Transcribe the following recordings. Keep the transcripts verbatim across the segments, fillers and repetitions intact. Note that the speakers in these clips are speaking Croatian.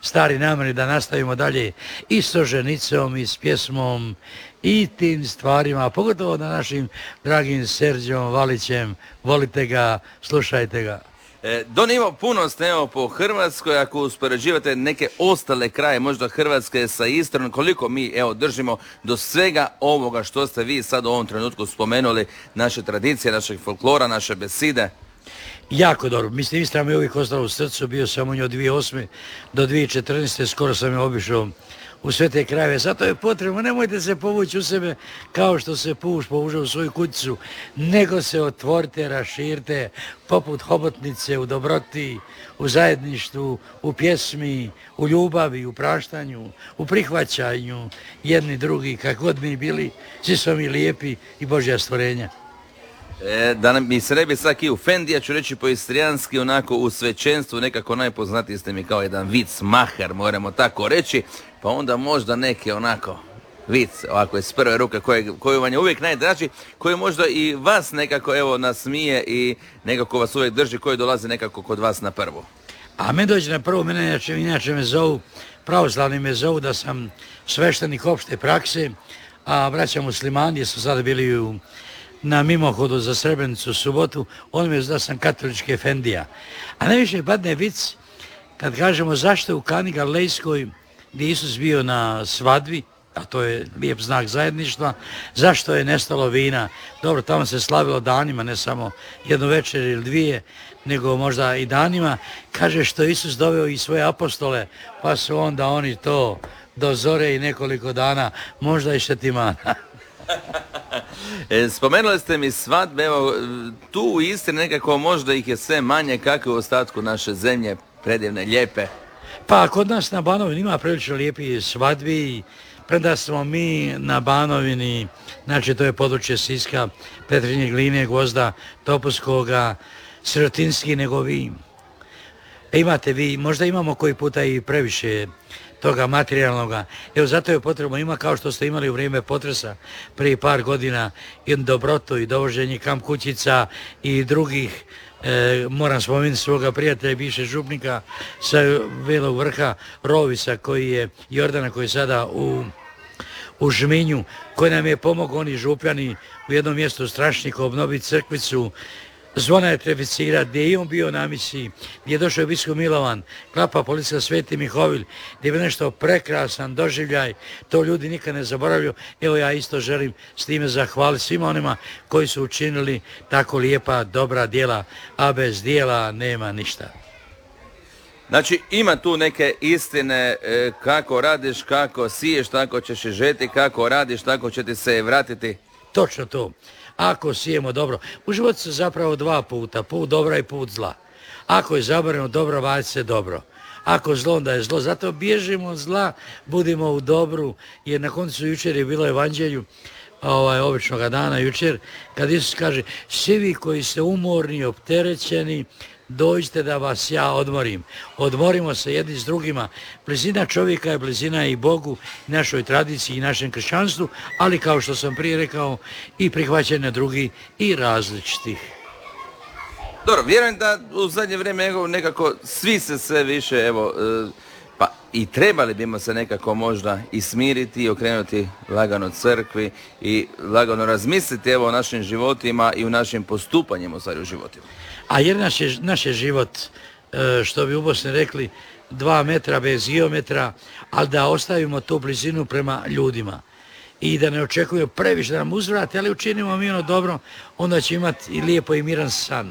stari namjeri da nastavimo dalje i s ženicom i s pjesmom i tim stvarima, pogotovo na našim dragim Serđom Valićem. Volite ga, slušajte ga. E, Don Ivo, puno ste evo po Hrvatskoj, ako uspoređivate neke ostale kraje, možda Hrvatske sa Istrom, koliko mi evo držimo do svega ovoga što ste vi sad u ovom trenutku spomenuli, naše tradicije, našeg folklora, naše beside? Jako dobro. Mislim, Istra mi je uvijek ostala u srcu, bio sam u njoj od dvije tisuće osme do dvije tisuće četrnaeste. Skoro sam je obišao u sve te krajeve. Zato je potrebno, nemojte se povući u sebe kao što se puš povuže u svoju kućicu, nego se otvorite, raširite, poput hobotnice, u dobroti, u zajedništvu, u pjesmi, u ljubavi, u praštanju, u prihvaćanju jedni drugi, kako god mi bili, svi smo mi lijepi i Božja stvorenja. E, da nam mi se ne bi svaki u Fendi, ja ću reći po istrijanski, onako u svećenstvu, nekako najpoznatiji ste mi kao jedan vic maher, moramo tako reći, pa onda možda neke onako vic, ovako iz prve ruke, koje, koju vam je uvijek najdraži, koji možda i vas nekako evo nasmije i nekako vas uvijek drži, koji dolazi nekako kod vas na prvu. A me dođe na prvo, mene inače, inače me zovu, pravoslavni me zovu da sam sveštenik opšte prakse, a braća muslimani su sada bili u na mimohodu za Srebrenicu u subotu, on mi je da sam katolički efendija. A najviše padne vic kad kažemo zašto u Kani Galilejskoj, gdje Isus bio na svadbi, a to je lijep znak zajedništva, zašto je nestalo vina. Dobro, tamo se slavilo danima, ne samo jednu večer ili dvije, nego možda i danima. Kaže što je Isus doveo i svoje apostole, pa su onda oni to do zore i nekoliko dana, možda i šetimana. E, spomenuli ste mi svadbe, evo, tu u Istri nekako možda ih je sve manje, kako u ostatku naše zemlje, predivne, lijepe. Pa kod nas na Banovini ima prilično lijepi svadbi, premda smo mi na Banovini, znači to je područje Siska, Petrinje, Gline, Gvozda, Topuskoga, Sirotinski, nego vi. Imate vi, možda imamo koji puta i previše toga materijalnoga. Evo zato je potrebno, ima kao što ste imali u vrijeme potresa prije par godina i dobrotu i dovoženje kamp kućica i drugih, e, moram spomenuti svoga prijatelja, bivšeg župnika sa Velog Vrha, Rovisa, koji je Jordana, koji je sada u, u Žminju, koji nam je pomogao, oni župljani u jednom mjestu Strašniku obnoviti crkvicu, Zvona je Treficira, gdje je i on bio na misiji, gdje je došao biskup Milovan, klapa policija Sveti Mihovil, gdje je nešto prekrasan doživljaj, to ljudi nikad ne zaboravljaju. Evo ja isto želim s time zahvaliti svima onima koji su učinili tako lijepa, dobra djela, a bez djela nema ništa. Znači ima tu neke istine, e, kako radiš, kako siješ, tako ćeš i žeti, kako radiš, tako će ti se vratiti. Točno to. Ako sijemo dobro, u životu su zapravo dva puta, put dobra i put zla. Ako je zabrano dobro, vađi se dobro. Ako zlo, onda je zlo. Zato bježimo od zla, budimo u dobru, jer na koncu jučer je bilo evanđelju, ovaj, običnoga dana jučer, kad Isus kaže, svi vi koji ste umorni, opterećeni, dođite da vas ja odmorim. Odmorimo se jedni s drugima. Blizina čovjeka je blizina i Bogu, i našoj tradiciji, i našem kršćanstvu, ali kao što sam prije rekao, i prihvaćanja drugih i različitih. Dobro, vjerujem da u zadnje vrijeme evo, nekako svi se sve više, evo, e, pa i trebali bimo se nekako možda i smiriti i okrenuti lagano crkvi i lagano razmisliti evo o našim životima i u našim postupanjima u stvari u životima. A jer naš je, naš je život, što bi u Bosni rekli, dva metra bez geometra, ali da ostavimo tu blizinu prema ljudima i da ne očekujemo previše da nam uzvrate, ali učinimo mi ono dobro, onda će imati i lijepo i miran san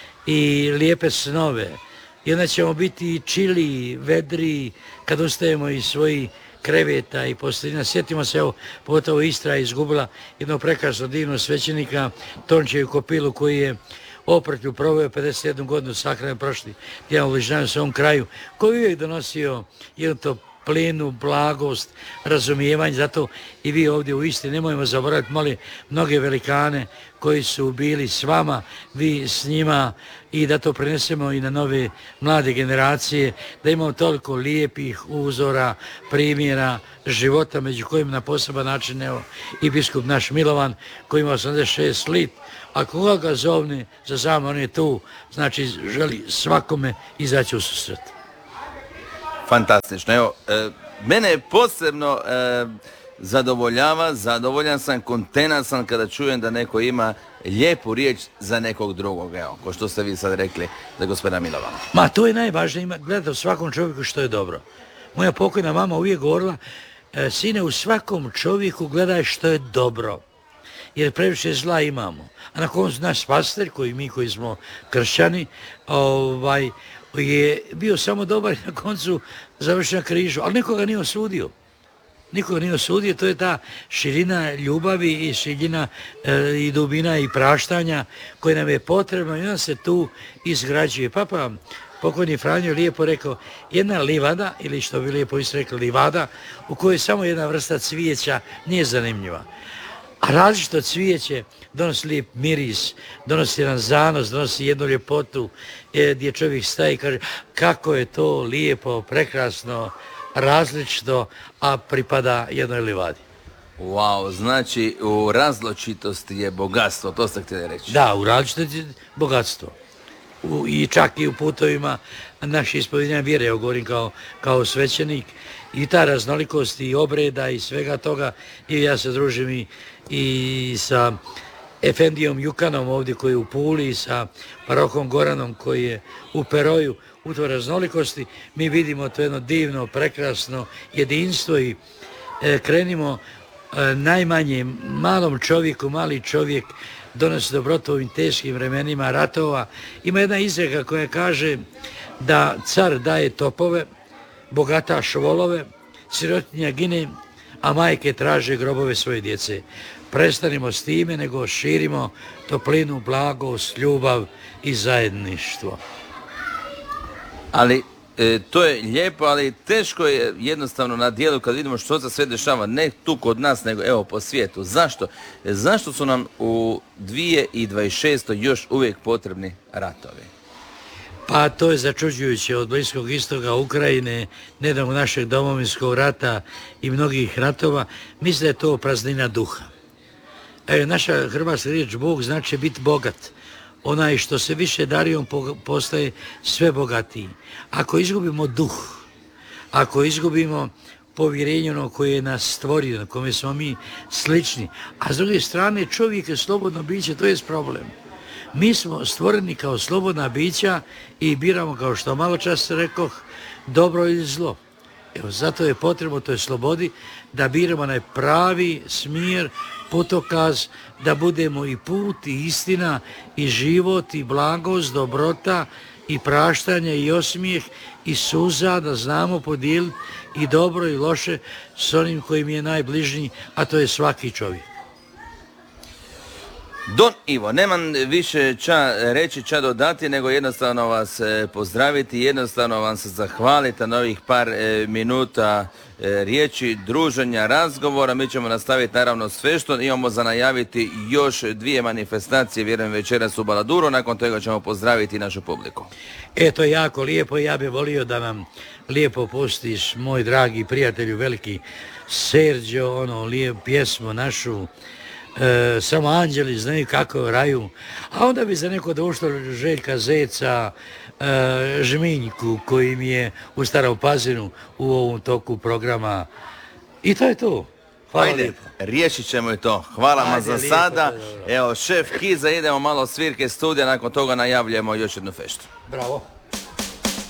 i lijepe snove. I onda ćemo biti i čili, vedri, kad ustajemo iz svojih kreveta i posteljina. Sjetimo se, evo, pogotovo Istra je izgubila jednog prekrasno divnog svećenika, Tončeju Kopilu, koji je oprtlju proveo pedeset jednu godinu sahrane prošli tjedan u Ližnjanu s ovom kraju, koji uvijek donosio jednu to plinu, blagost, razumijevanje. Zato i vi ovdje u Istri nemojmo zaboraviti, molim, mnoge velikane koji su bili s vama, vi s njima, i da to prenesemo i na nove mlade generacije, da imamo toliko lijepih uzora, primjera života, među kojim na poseban način, evo, i biskup naš Milovan, koji ima osamdeset šest lit, a koga ga zovne za samo, on je tu, znači želi svakome izaći u susret. Fantastično. Evo, e, mene posebno e, zadovoljava, zadovoljan sam, kontentan sam kada čujem da neko ima lijepu riječ za nekog drugog, evo, ko što ste vi sad rekli za gospodina Milovana. Ma, to je najvažnije, ima gledati u svakom čovjeku što je dobro. Moja pokojna mama uvijek govorila, e, sine, u svakom čovjeku gledaj što je dobro, jer previše zla imamo. A na koncu naš pastor, koji mi koji smo kršćani, ovaj, je bio samo dobar i na koncu završio na križu, ali nikoga nije osudio. Nikoga nije osudio, to je ta širina ljubavi i širina e, i dubina i praštanja koje nam je potrebno i on se tu izgrađuje. Papa pokojni Franjo lijepo rekao, jedna livada, ili što bi lijepo isto rekli livada, u kojoj samo jedna vrsta cvijeća nije zanimljiva. A različito cvijeće donosi lijep miris, donosi jedan zanos, donosi jednu ljepotu e, gdje čovjek staje i kaže kako je to lijepo, prekrasno, različito, a pripada jednoj livadi. Wow, znači u različitosti je bogatstvo, to ste htjeli reći. Da, u različitosti je bogatstvo. U, I čak i u putovima naše ispovedanja vjere, ja govorim kao, kao svećenik, i ta raznolikost i obreda i svega toga, i ja se družim i, i sa Efendijom Jukanom ovdje koji je u Puli i sa parohom Goranom koji je u Peroju. U toj raznolikosti mi vidimo to jedno divno, prekrasno jedinstvo i e, krenimo e, najmanje malom čovjeku, mali čovjek donosi dobrotu u ovim teškim vremenima ratova. Ima jedna izreka koja kaže da car daje topove, bogataš volove, sirotinja gine, a majke traže grobove svoje djece. Prestanimo s time, nego širimo toplinu, blagost, ljubav i zajedništvo. Ali e, to je lijepo, ali teško je jednostavno na dijelu kad vidimo što se sve dešava, ne tu kod nas, nego evo po svijetu. Zašto? E, zašto su nam u dvije tisuće dvadeset šestoj još uvijek potrebni ratovi? Pa to je začuđujuće od Bliskog istoka, Ukrajine, nedavno našeg domovinskog rata i mnogih ratova. Mislim da je to praznina duha. E, naša hrvatska riječ Bog znači biti bogat. Onaj što se više dario, on postaje sve bogatiji. Ako izgubimo duh, ako izgubimo povjerenje ono koje je nas stvorio, na kome smo mi slični, a s druge strane čovjek je slobodno biće, to je problem. Mi smo stvoreni kao slobodna bića i biramo, kao što malo čas rekoh, dobro ili zlo. Evo, zato je potrebno toj slobodi da biramo onaj pravi smjer, putokaz, da budemo i put, i istina, i život, i blagost, dobrota, i praštanje, i osmijeh, i suza, da znamo podijeliti i dobro i loše s onim koji mi je najbližniji, a to je svaki čovjek. Don Ivo, nemam više ča reći, ča dodati, nego jednostavno vas e, pozdraviti, jednostavno vam se zahvaliti na ovih par e, minuta e, riječi, druženja, razgovora. Mi ćemo nastaviti naravno s feštom, imamo za najaviti još dvije manifestacije, vjerujem večeras u Baladuru, nakon toga ćemo pozdraviti našu publiku. Eto, jako lijepo, ja bih volio da nam lijepo pustiš, moj dragi prijatelju, veliki Serđo, ono, lijep pjesmu našu, E, samo anđeli znaju kako je u raju, a onda bi za neko došlo Željka Zeca, e, Žminjku koji mi je u Starom Pazinu u ovom toku programa i to je to. Hvala. Ajde, lijepo. Riješit ćemo i to. Hvala vam za lijepo, sada. Evo, šef Kiza, idemo malo svirke studija, nakon toga najavljujemo još jednu feštu. Bravo.